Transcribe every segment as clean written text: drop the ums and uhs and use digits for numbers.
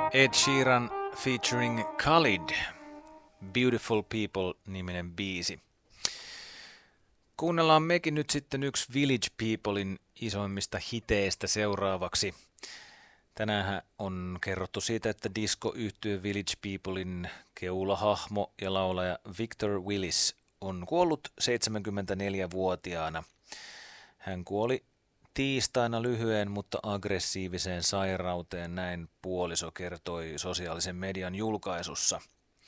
Ed Sheeran featuring Khalid, Beautiful People-niminen biisi. Kuunnellaan mekin nyt sitten yksi Village Peoplein isoimmista hiteistä seuraavaksi. Tänään on kerrottu siitä, että disco-yhtye Village Peoplein keulahahmo ja laulaja Victor Willis on kuollut 74-vuotiaana. Hän kuoli tiistaina lyhyen, mutta aggressiiviseen sairauteen, näin puoliso kertoi sosiaalisen median julkaisussa.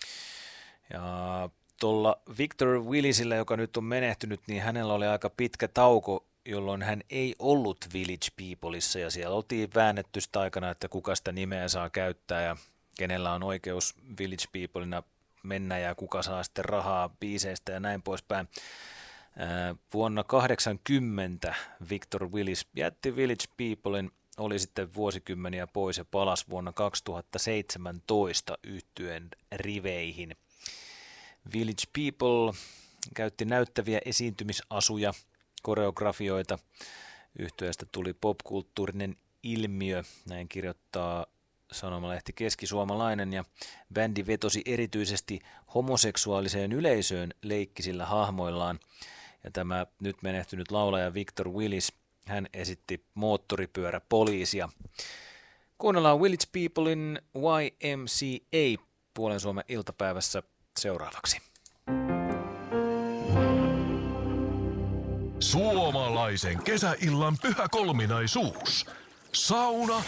Ja tuolla Victor Willisillä, joka nyt on menehtynyt, niin hänellä oli aika pitkä tauko, jolloin hän ei ollut Village Peopleissa, ja siellä oltiin väännetty sitä aikana, että kuka sitä nimeä saa käyttää ja kenellä on oikeus Village Peopleina mennä ja kuka saa sitten rahaa biiseistä ja näin poispäin. Vuonna 1980 Victor Willis jätti Village Peoplein, oli sitten vuosikymmeniä pois ja palasi vuonna 2017 yhtyeen riveihin. Village People käytti näyttäviä esiintymisasuja, koreografioita. Yhtyeestä tuli popkulttuurinen ilmiö, näin kirjoittaa sanomalehti Keskisuomalainen, ja bändi vetosi erityisesti homoseksuaaliseen yleisöön leikkisillä hahmoillaan. Ja tämä nyt menehtynyt laulaja Victor Willis, hän esitti moottoripyöräpoliisia. Kuunnellaan Village Peoplein YMCA Puolen Suomen iltapäivässä seuraavaksi. Suomalaisen kesäillan pyhä kolminaisuus. Sauna,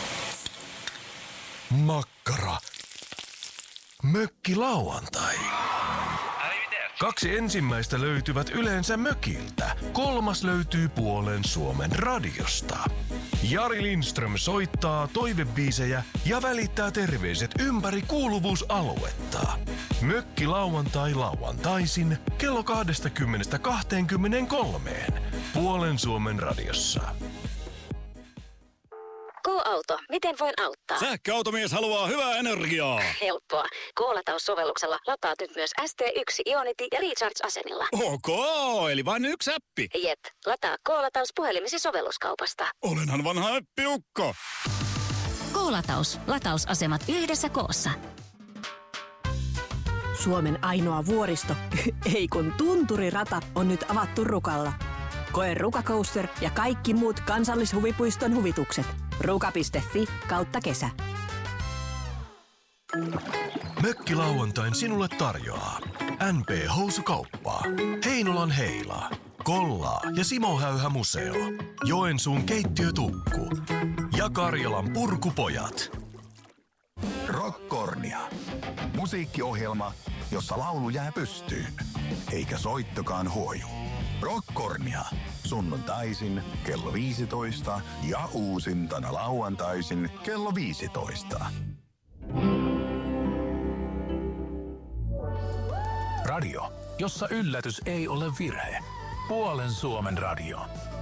makkara, mökkilauantai. Kaksi ensimmäistä löytyvät yleensä mökiltä. Kolmas löytyy Puolen Suomen radiosta. Jari Lindström soittaa toivebiisejä ja välittää terveiset ympäri kuuluvuusaluetta. Mökki lauantai lauantaisin kello 20:23 Puolen Suomen radiossa. K-auto, miten voin auttaa? Sähköautomies haluaa hyvää energiaa. Helppoa. K-lataussovelluksella lataat nyt myös ST1, Ionity ja Recharge-asemilla. Ok, eli vain yksi appi. Jep, lataa K-lataus puhelimesi sovelluskaupasta. Olenhan vanha äppiukko. K-lataus. Latausasemat yhdessä koossa. Suomen ainoa vuoristo, ei kun tunturirata, on nyt avattu Rukalla. Koe Ruka Coaster ja kaikki muut kansallishuvipuiston huvitukset. ruka.fi/kesä. Mökkilauantain sinulle tarjoaa NP-housukauppaa, Heinolan Heilaa, Kollaa ja Simo Häyhä Museo, Joensuun keittiötukku ja Karjalan Purkupojat. Rockkornia. Musiikkiohjelma, jossa laulu jää pystyyn, eikä soittokaan huoju. Rockkornia. Sunnuntaisin kello 15 ja uusintana lauantaisin kello 15. Radio, jossa yllätys ei ole virhe. Puolen Suomen radio.